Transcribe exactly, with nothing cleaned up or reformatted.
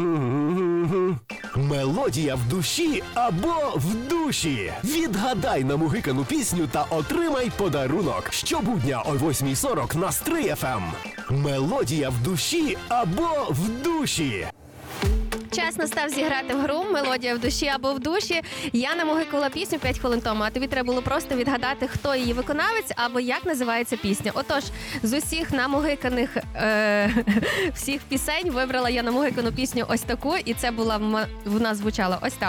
Мелодія в душі або в душі. Відгадай намугикану пісню та отримай подарунок. Щобудня о восьмій сорок на Стрий еф ем. Мелодія в душі або в душі. Час настав зіграти в гру «Мелодія в душі або в душі». Я намугикала пісню п'ять хвилин тому, а тобі треба було просто відгадати, хто її виконавець або як називається пісня. Отож, з усіх намугиканих е- всіх пісень вибрала я намугикану пісню ось таку, і це була в, м- в нас звучала ось так.